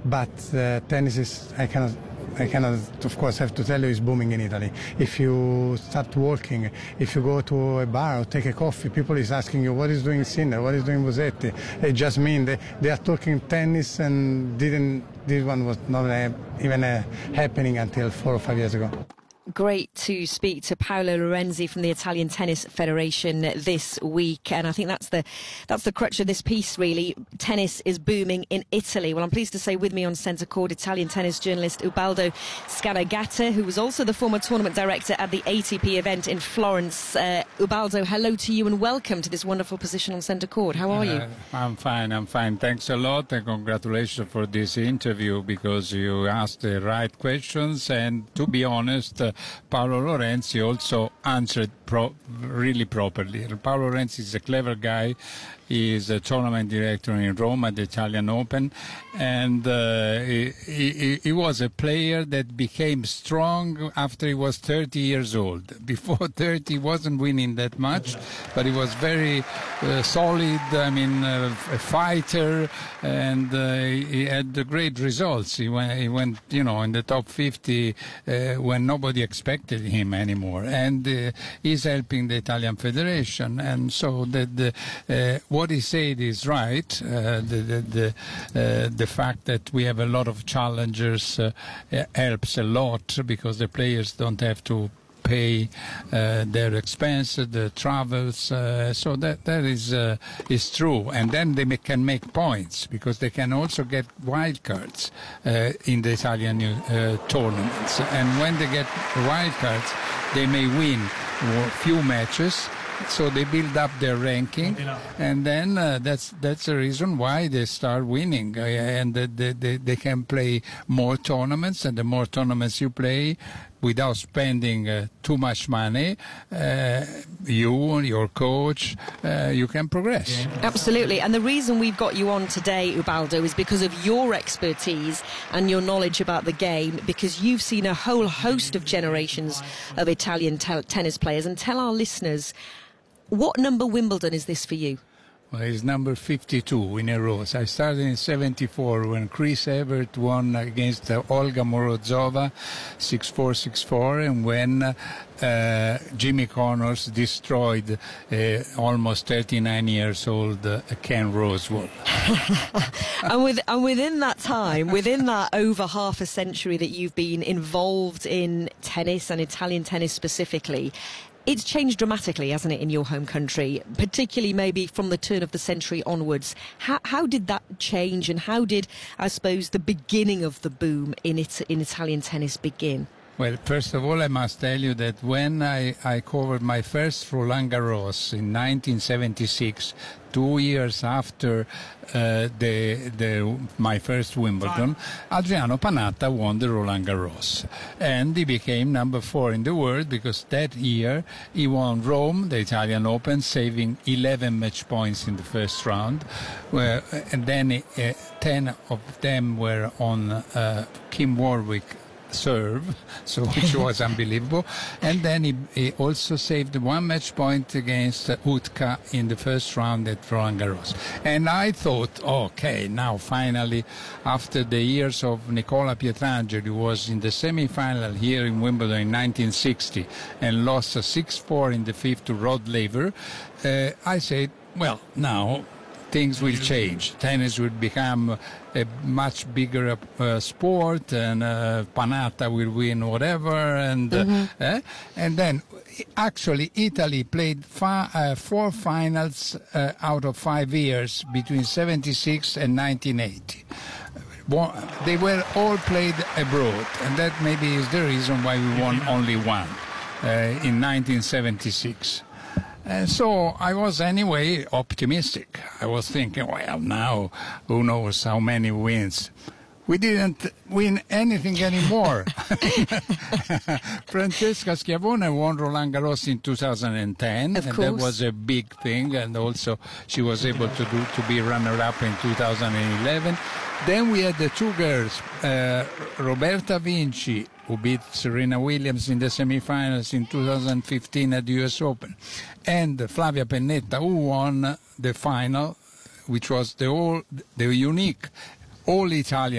but tennis is, I cannot, of course, have to tell you, is booming in Italy. If you start walking, if you go to a bar or take a coffee, people is asking you, what is doing Sinner, what is doing Musetti? It just means they are talking tennis, and this one was not even happening until 4 or 5 years ago. Great to speak to Paolo Lorenzi from the Italian Tennis Federation this week, and I think that's the crutch of this piece, really. Tennis is booming in Italy. Well, I'm pleased to say with me on Centre Court, Italian tennis journalist Ubaldo Scaragata, who was also the former tournament director at the ATP event in Florence. Ubaldo, hello to you and welcome to this wonderful position on Centre Court. How are you? I'm fine. Thanks a lot, and congratulations for this interview, because you asked the right questions, and to be honest, Paolo Lorenzi also answered really properly. Paolo Lorenzi is a clever guy. He is a tournament director in Rome at the Italian Open, and he was a player that became strong after he was 30 years old. Before 30, he wasn't winning that much, but he was very solid, a fighter, and he had great results. He went, in the top 50 when nobody expected him anymore, and he's helping the Italian Federation, and so what he said is right. The fact that we have a lot of challengers helps a lot, because the players don't have to pay their expenses, the travels, so that is true. And then they can make points, because they can also get wild cards in the Italian tournaments. And when they get wild cards, they may win a few matches. So they build up their ranking, and then that's the reason why they start winning, and they can play more tournaments, and the more tournaments you play without spending too much money, your coach, you can progress. Absolutely, and the reason we've got you on today, Ubaldo, is because of your expertise and your knowledge about the game, because you've seen a whole host of generations of Italian tennis players. And tell our listeners, what number Wimbledon is this for you? Well, it's number 52 in a row. I started in 74 when Chris Evert won against Olga Morozova 6-4, 6-4, and when Jimmy Connors destroyed almost 39 years old Ken Rosewall. and within that time, within that over half a century that you've been involved in tennis and Italian tennis specifically, it's changed dramatically, hasn't it, in your home country, particularly maybe from the turn of the century onwards. How did that change, and how did, I suppose, the beginning of the boom in Italian tennis begin? Well, first of all, I must tell you that when I covered my first Roland Garros in 1976, 2 years after my first Wimbledon, Adriano Panatta won the Roland Garros, and he became number 4 in the world, because that year he won Rome, the Italian Open, saving 11 match points in the first round, and then 10 of them were on Kim Warwick serve, so which was unbelievable. And then he also saved 1 match point against Utka in the first round at Roland Garros. And I thought, okay, now finally, after the years of Nicola Pietrangeli, who was in the semi-final here in Wimbledon in 1960 and lost 6-4 in the fifth to Rod Laver, I said, well, now things will change. Tennis will become a much bigger sport, and Panatta will win whatever. And then, actually, Italy played 4 finals out of 5 years between 76 and 1980. They were all played abroad, and that maybe is the reason why we won only one in 1976. And so I was anyway optimistic. I was thinking, well, now who knows how many wins. We didn't win anything anymore. Francesca Schiavone won Roland Garros in 2010, and that was a big thing. And also she was able to be runner-up in 2011. Then we had the 2 girls, Roberta Vinci, who beat Serena Williams in the semifinals in 2015 at the US Open, and Flavia Pennetta, who won the final, which was the unique all-Italian